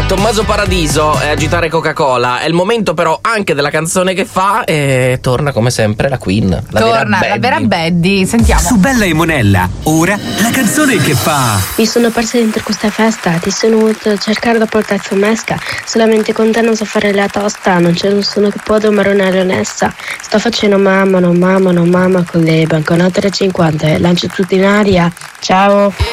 Tommaso Paradiso e agitare Coca-Cola. È il momento però anche della canzone che fa e torna come sempre la Queen. La vera Baddy. Sentiamo. Su Bella e Monella, ora la canzone che fa. Mi sono persa dentro questa festa, ti sono venuto a cercare da portare mesca. Solamente con te non so fare la tosta, non c'è nessuno che può domare una leonessa. Sto facendo mamma con le banconote da 50 e lancio tutto in aria. Ciao.